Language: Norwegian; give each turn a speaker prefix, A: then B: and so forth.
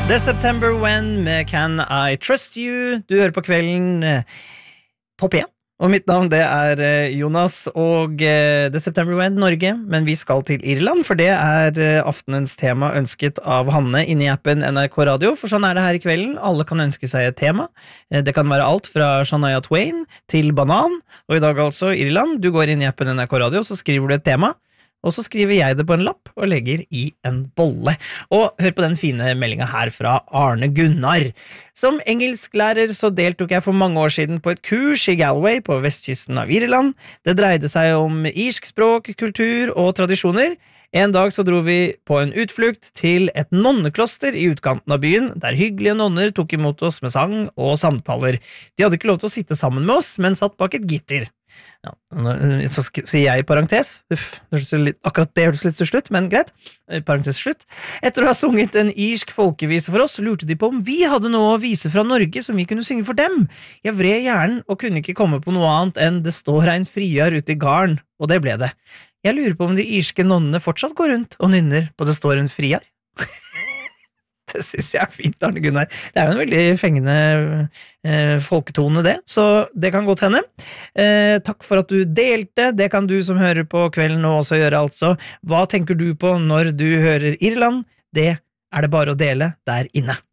A: The September When med Can I Trust You. Du hører på kvelden på P1. Og mitt navn det Jonas og The September When Norge. Men vi skal til Irland, for det aftenens tema ønsket av Hanne inne i appen NRK Radio. For sånn det her i kvelden. Alle kan ønske seg et tema. Det kan være alt fra Shania Twain til banan. Og i dag altså Irland. Du går inn i appen NRK Radio, så skriver du et tema. Og så skriver jeg det på en lapp og legger i en bolle. Og hør på den fine meldingen her fra Arne Gunnar. Som engelsklærer så deltok jeg for mange år siden på et kurs i Galway på vestkysten av Irland. Det dreide seg om irsk språk, kultur og tradisjoner. En dag så dro vi på en utflukt til et nonnekloster i utkanten av byen, der hyggelige nonner tok imot oss med sang og samtaler. De hadde ikke lov til å sitte sammen med oss, men satt bak et gitter. Ja, så sier jeg i parentes akkurat det hørtes litt til slutt, men greit, parentes slutt. Etter å ha sunget en irsk folkevise for oss, lurte de på om vi hadde noe å vise fra Norge som vi kunne synge for dem. Jeg vred hjernen og kunne ikke komme på noe annet enn det står en friar ute i garn, og det ble det. Jeg lurer på om de irske nonnene fortsatt går rundt og nynner på det står en friar. Det synes jeg fint, Arne Gunnar. Det jo en veldig fengende folketone det, så det kan godt hende. Takk for at du delte. Det kan du som hører på kvelden nå også gjøre altså. Hva tenker du på når du hører Irland? Det det bare å dele der inne.